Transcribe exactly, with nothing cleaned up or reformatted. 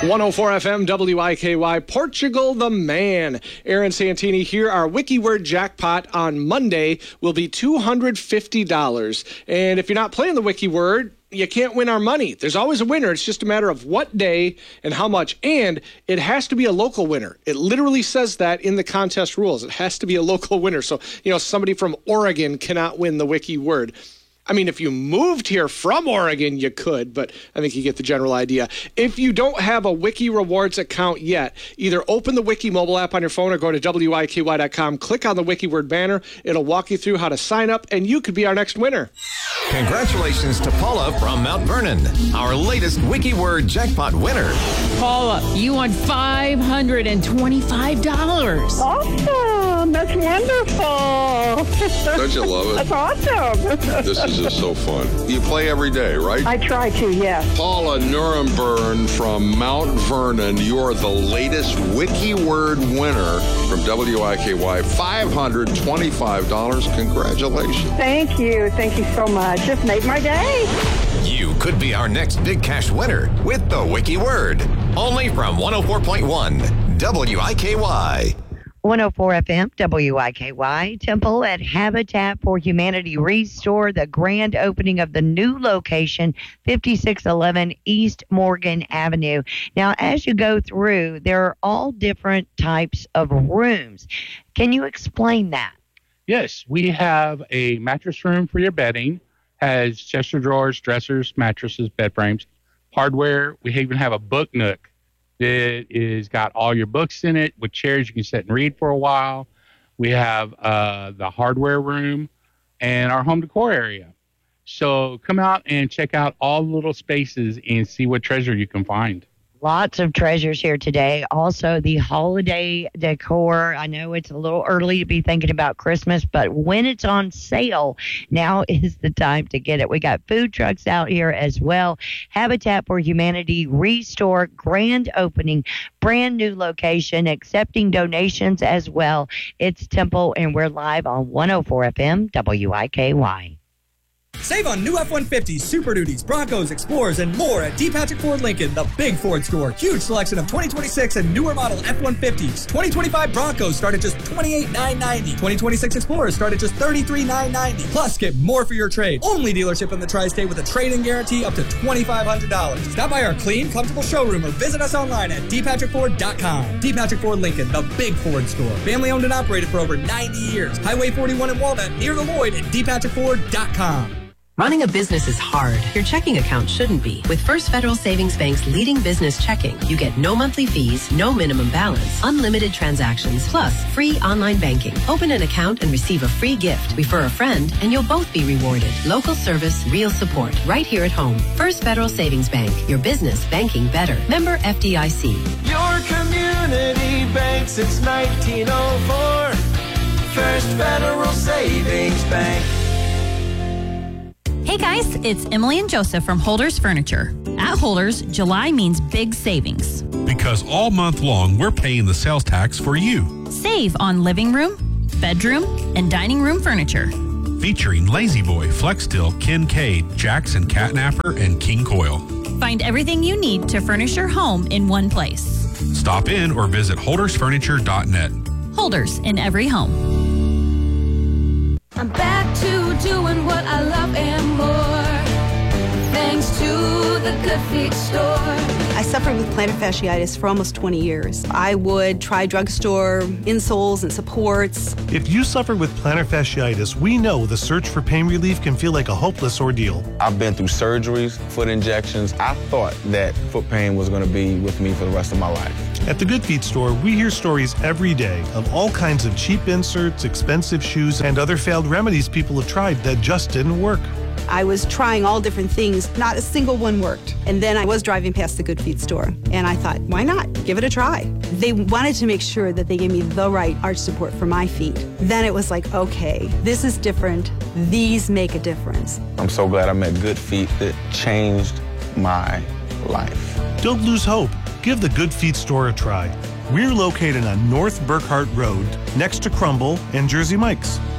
one oh four F M W I K Y, Portugal the Man. Aaron Santini here. Our WikiWord jackpot on Monday will be two hundred fifty dollars. And if you're not playing the WikiWord, you can't win our money. There's always a winner. It's just a matter of what day and how much. And it has to be a local winner. It literally says that in the contest rules. It has to be a local winner. So, you know, somebody from Oregon cannot win the WikiWord. I mean, if you moved here from Oregon, you could, but I think you get the general idea. If you don't have a Wiki Rewards account yet, either open the Wiki mobile app on your phone or go to W I K Y dot com, click on the WikiWord banner. It'll walk you through how to sign up, and you could be our next winner. Congratulations to Paula from Mount Vernon, our latest WikiWord jackpot winner. Paula, you won five hundred twenty-five dollars. Awesome. That's wonderful. Don't you love it? That's awesome. This is just so fun. You play every day, right? I try to, yes. Paula Nuremberg from Mount Vernon, you're the latest WikiWord winner from W I K Y. five hundred twenty-five dollars. Congratulations. Thank you. Thank you so much. Just made my day. You could be our next big cash winner with the WikiWord. Only from one oh four point one W I K Y. one oh four F M, W I K Y, Temple at Habitat for Humanity Restore, the grand opening of the new location, fifty-six eleven East Morgan Avenue. Now, as you go through, there are all different types of rooms. Can you explain that? Yes, we have a mattress room for your bedding, has chest of drawers, dressers, mattresses, bed frames, hardware. We even have a book nook. It is got all your books in it with chairs you can sit and read for a while. We have uh, the hardware room and our home decor area. So come out and check out all the little spaces and see what treasure you can find. Lots of treasures here today. Also, the holiday decor. I know it's a little early to be thinking about Christmas, but when it's on sale, now is the time to get it. We got food trucks out here as well. Habitat for Humanity Restore, grand opening, brand new location, accepting donations as well. It's Temple, and we're live on one oh four F M W I K Y. Save on new F one fifties, Super Duties, Broncos, Explorers, and more at D. Patrick Ford Lincoln, the big Ford store. Huge selection of twenty twenty-six and newer model F one fifties. twenty twenty-five Broncos start at just twenty-eight thousand nine hundred ninety dollars. twenty twenty-six Explorers start at just thirty-three thousand nine hundred ninety dollars. Plus, get more for your trade. Only dealership in the Tri-State with a trade-in guarantee up to twenty-five hundred dollars. Stop by our clean, comfortable showroom or visit us online at D Patrick Ford dot com. D. Patrick Ford Lincoln, the big Ford store. Family owned and operated for over ninety years. Highway forty-one in Walnut, near the Lloyd at D Patrick Ford dot com. Running a business is hard. Your checking account shouldn't be. With First Federal Savings Bank's leading business checking, you get no monthly fees, no minimum balance, unlimited transactions, plus free online banking. Open an account and receive a free gift. Refer a friend, and you'll both be rewarded. Local service, real support, right here at home. First Federal Savings Bank. Your business banking better. Member F D I C. Your community bank since nineteen oh four. First Federal Savings Bank. Hey guys, it's Emily and Joseph from Holders Furniture. At Holders, July means big savings. Because all month long, we're paying the sales tax for you. Save on living room, bedroom, and dining room furniture. Featuring Lazy Boy, Flex Steel, Kincaid, Jackson, Catnapper, and King Coil. Find everything you need to furnish your home in one place. Stop in or visit holders furniture dot net. Holders in every home. I'm back to doing what I love and more, thanks to the Good Feet store. I suffered with plantar fasciitis for almost twenty years. I would try drugstore insoles and supports. If you suffer with plantar fasciitis, we know the search for pain relief can feel like a hopeless ordeal. I've been through surgeries, foot injections. I thought that foot pain was going to be with me for the rest of my life. At the Good Feet store, we hear stories every day of all kinds of cheap inserts, expensive shoes, and other failed remedies people have tried that just didn't work. I was trying all different things. Not a single one worked. And then I was driving past the Good Feet store, and I thought, why not? Give it a try. They wanted to make sure that they gave me the right arch support for my feet. Then it was like, okay, this is different. These make a difference. I'm so glad I met Good Feet. It changed my life. Don't lose hope. Give the Good Feet store a try. We're located on North Burkhart Road, next to Crumble and Jersey Mike's.